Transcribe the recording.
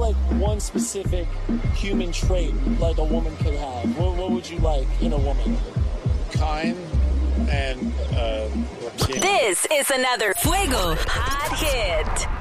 like one specific human trait like a woman could have? What would you like in a woman? Kind and This is another Fuego Hot Hit.